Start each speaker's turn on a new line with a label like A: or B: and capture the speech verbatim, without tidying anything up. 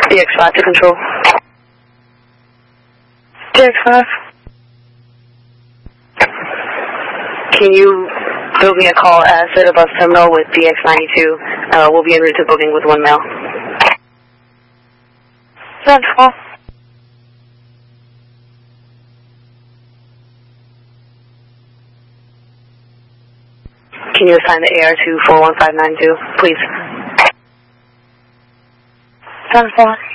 A: D X five to control.
B: D X five.
A: Can you build me a call at City Bus Terminal with D X ninety-two? Uh, we'll be en route to booking with one mail.
B: Sounds cool.
A: Can you assign the A R to four one five nine two, please?
B: Sounds cool.